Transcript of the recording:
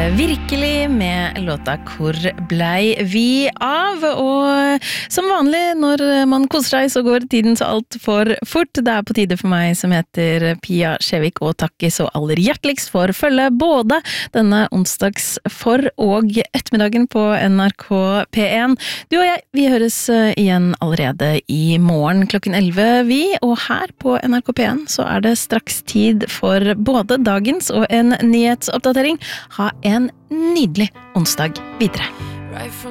Virkelig med låta Hvor blei vi av? Og som vanlig når man koser seg så går tiden så alt for fort. Det på tide for meg som heter Pia Skjevik å takke så aller hjerteligst for følge både denne onsdags for og ettermiddagen på NRK P1. Du og jeg, vi høres igjen allerede i morgen klokken 11 vi, og her på NRK P1 så det straks tid for både dagens og en nyhetsoppdatering. Ha en nydelig onsdag videre.